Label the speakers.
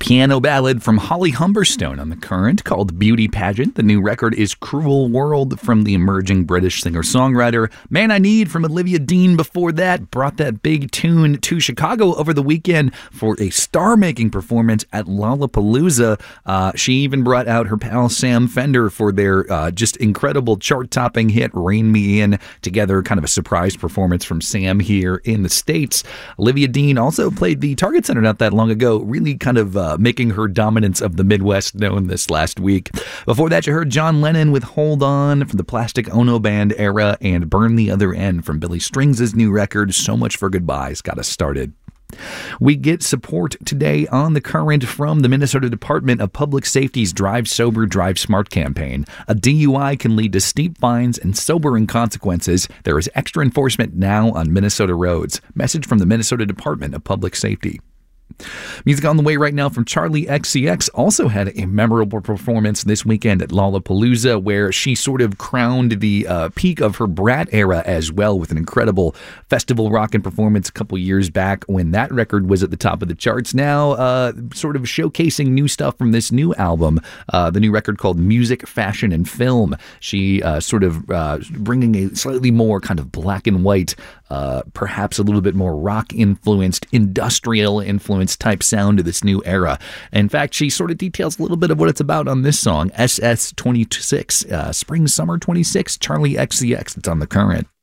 Speaker 1: piano ballad from Holly Humberstone on The Current called Beauty Pageant. The new record is Cruel World from the emerging British singer-songwriter. Man I Need from Olivia Dean before that brought that big tune to Chicago over the weekend for a star-making performance at Lollapalooza. She even brought out her pal Sam Fender for their just incredible chart-topping hit Rain Me In. Together, kind of a surprise performance from Sam here in the States. Olivia Dean also played the Target Center not that long ago, really kind of making her dominance of the Midwest known this last week. Before that, you heard John Lennon with Hold On from the Plastic Ono Band era and Burn the Other End from Billy Strings' new record, So Much for Goodbyes, got us started. We get support today on The Current from the Minnesota Department of Public Safety's Drive Sober, Drive Smart campaign. A DUI can lead to steep fines and sobering consequences. There is extra enforcement now on Minnesota roads. Message from the Minnesota Department of Public Safety. Music on the way right now from Charli XCX. Also had a memorable performance this weekend at Lollapalooza where she sort of crowned the peak of her Brat era as well with an incredible festival rockin' performance a couple years back when that record was at the top of the charts. Now sort of showcasing new stuff from this new album, the new record called Music, Fashion, and Film. She sort of bringing a slightly more kind of black and white, perhaps a little bit more rock-influenced, industrial-influenced type sound to this new era. In fact, she sort of details a little bit of what it's about on this song, SS26, Spring Summer 26, Charli XCX. It's on The Current.